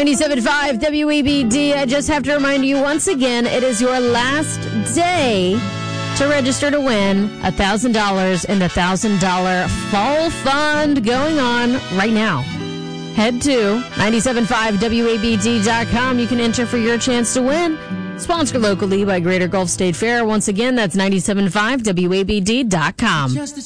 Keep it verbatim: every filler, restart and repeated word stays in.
ninety-seven point five W A B D. I just have to remind you once again, it is your last day to register to win one thousand dollars in the one thousand dollars Fall Fund going on right now. Head to ninety-seven point five W A B D dot com. You can enter for your chance to win. Sponsored locally by Greater Gulf State Fair. Once again, that's ninety-seven point five W A B D dot com.